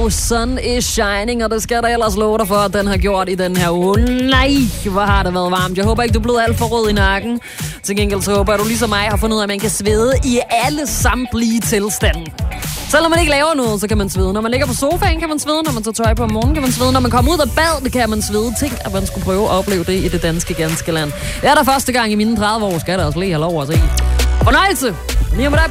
Sun is Shining, og det skal der ellers love dig for, at den har gjort i den her uge. Nej, hvor har det været varmt. Jeg håber ikke, du er blevet alt for rød i nakken. Til gengæld så håber jeg, at du ligesom mig har fundet ud af, at man kan svede i alle samtlige tilstande. Selvom man ikke laver noget, så kan man svede. Når man ligger på sofaen, kan man svede. Når man tager tøj på om morgenen, kan man svede. Når man kommer ud af bad, det kan man svede. Tænk, at man skulle prøve at opleve det i det ganske land. Det er der første gang i mine 30 år, skal der også lige have lov at se. Fornøjelse! Lige om